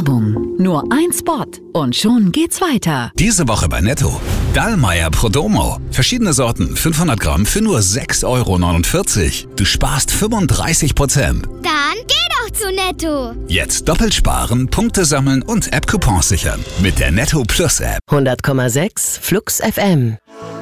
Werbung. Nur ein Spot und schon geht's weiter. Diese Woche bei Netto. Dallmayr Prodomo. Verschiedene Sorten, 500 Gramm für nur 6,49 €. Du sparst 35%. Dann geh doch zu Netto. Jetzt doppelt sparen, Punkte sammeln und App-Coupons sichern. Mit der Netto Plus App. 100,6 Flux FM.